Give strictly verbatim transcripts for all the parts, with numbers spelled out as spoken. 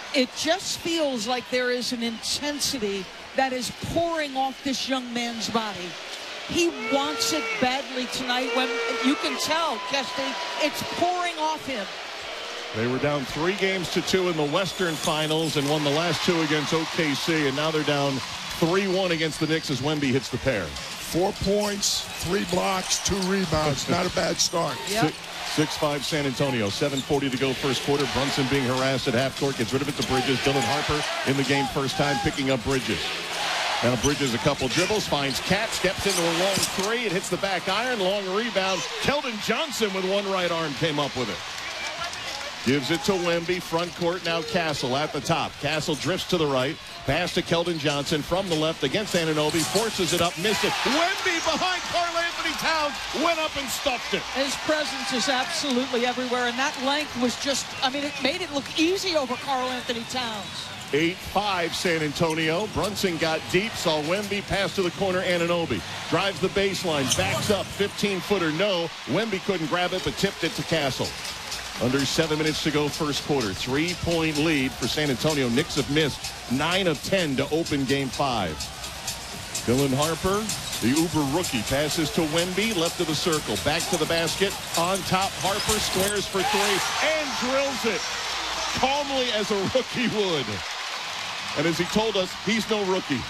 It just feels like there is an intensity that is pouring off this young man's body. He wants it badly tonight. When you can tell, Kesty, it's pouring off him. They were down three games to two in the Western Finals and won the last two against O K C, and now they're down three one against the Knicks as Wemby hits the pair. Four points, three blocks, two rebounds. Not a bad start. Yep. six five San Antonio, seven forty to go first quarter. Brunson being harassed at half court, gets rid of it to Bridges. Dylan Harper in the game first time, picking up Bridges. Now Bridges a couple dribbles, finds Cat, steps into a long three. It hits the back iron, long rebound. Keldon Johnson with one right arm came up with it. Gives it to Wemby, front court, now Castle at the top. Castle drifts to the right, pass to Keldon Johnson from the left against Anunoby, forces it up, missed it. Wemby behind Karl Anthony Towns, went up and stuffed it. His presence is absolutely everywhere, and that length was just, I mean, it made it look easy over Karl Anthony Towns. eight five San Antonio. Brunson got deep, saw Wemby pass to the corner. Anunoby drives the baseline, backs up, fifteen footer, no. Wemby couldn't grab it, but tipped it to Castle. Under seven minutes to go first quarter. Three-point lead for San Antonio. Knicks have missed nine of ten to open game five. Dylan Harper, the Uber rookie, passes to Wemby, left of the circle, back to the basket. On top, Harper squares for three and drills it calmly as a rookie would. And as he told us, he's no rookie.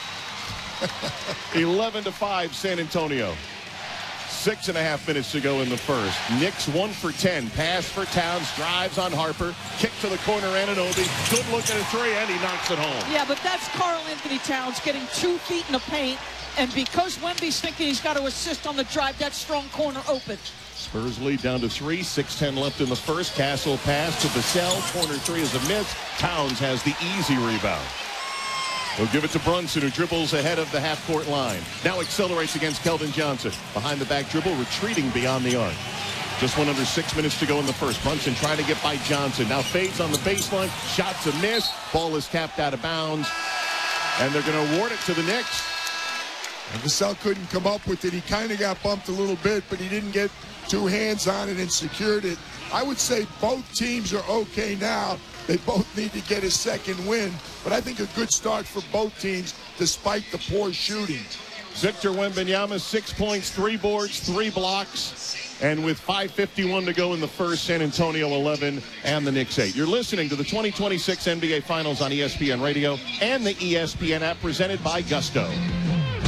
eleven to five San Antonio. Six and a half minutes to go in the first. Knicks one for ten. Pass for Towns. Drives on Harper. Kick to the corner. Anunoby. Good look at a three, and he knocks it home. Yeah, but that's Karl Anthony Towns getting two feet in the paint. And because Wemby's thinking he's got to assist on the drive, that strong corner open. Spurs lead down to three. six ten left in the first. Castle pass to Vassell. Corner three is a miss. Towns has the easy rebound. They'll give it to Brunson, who dribbles ahead of the half-court line. Now accelerates against Keldon Johnson. Behind the back dribble, retreating beyond the arc. Just one under six minutes to go in the first. Brunson trying to get by Johnson. Now fades on the baseline. Shots a miss. Ball is tapped out of bounds. And they're going to award it to the Knicks. And Vassell couldn't come up with it. He kind of got bumped a little bit, but he didn't get two hands on it and secured it. I would say both teams are okay now. They both need to get a second win, but I think a good start for both teams despite the poor shooting. Victor Wembanyama, six points, three boards, three blocks. And with five fifty-one to go in the first, San Antonio eleven and the Knicks eight. You're listening to the twenty twenty-six N B A Finals on E S P N Radio and the E S P N app, presented by Gusto.